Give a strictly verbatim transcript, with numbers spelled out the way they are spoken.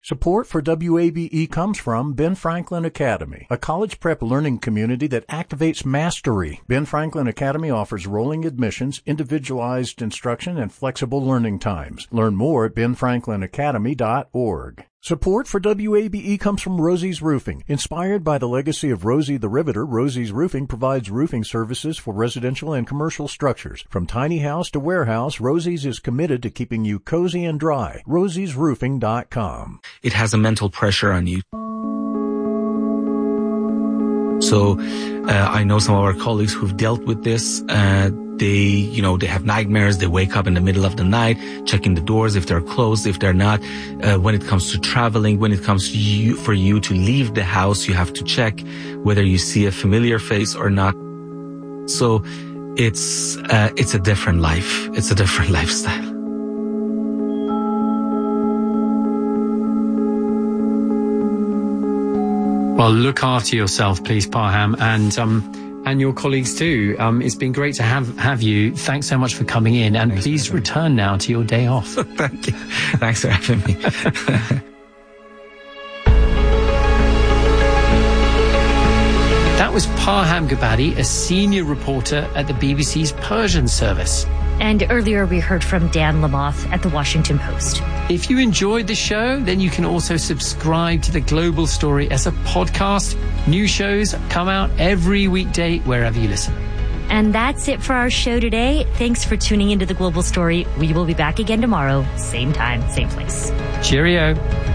Support for W A B E comes from Ben Franklin Academy, a college prep learning community that activates mastery. Ben Franklin Academy offers rolling admissions, individualized instruction, and flexible learning times. Learn more at ben franklin academy dot org. Support for W A B E comes from Rosie's Roofing. Inspired by the legacy of Rosie the Riveter, Rosie's Roofing provides roofing services for residential and commercial structures. From tiny house to warehouse, Rosie's is committed to keeping you cozy and dry. rosies roofing dot com. It has a mental pressure on you. So uh, I know some of our colleagues who've dealt with this. Uh, they, you know, they have nightmares. They wake up in the middle of the night, checking the doors if they're closed, if they're not. Uh, when it comes to traveling, when it comes to you, for you to leave the house, you have to check whether you see a familiar face or not. So it's uh, it's a different life. It's a different lifestyle. Well, look after yourself, please, Parham, and um, and your colleagues too. Um, it's been great to have have you. Thanks so much for coming in, and Thanks please return now to your day off. Thank you. Thanks for having me. That was Parham Gabadi, a senior reporter at the B B C's Persian service. And earlier we heard from Dan Lamothe at the Washington Post. If you enjoyed the show, then you can also subscribe to The Global Story as a podcast. New shows come out every weekday wherever you listen. And that's it for our show today. Thanks for tuning into The Global Story. We will be back again tomorrow, same time, same place. Cheerio.